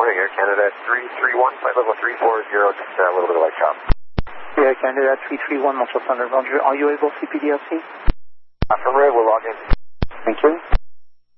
morning, Air Canada 331, flight level 340, just a little bit of light chop. Air Canada 331, Montreal Thunder, Roger. Are you able to CPDLC? Affirmative, we'll log in. Thank you.